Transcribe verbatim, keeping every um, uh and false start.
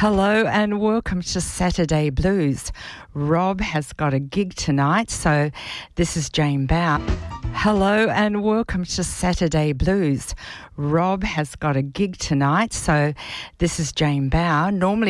Hello and welcome to Saturday Blues. Rob has got a gig tonight, so this is Jane Bower. Hello and welcome to Saturday Blues. Rob has got a gig tonight, so this is Jane Bower. Normally